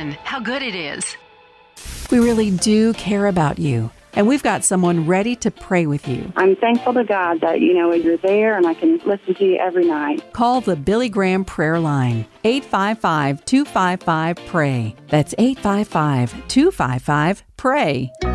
listen, how good it is. We really do care about you, and we've got someone ready to pray with you. I'm thankful to God that, you're there and I can listen to you every night. Call the Billy Graham Prayer Line, 855-255-PRAY. That's 855-255-PRAY.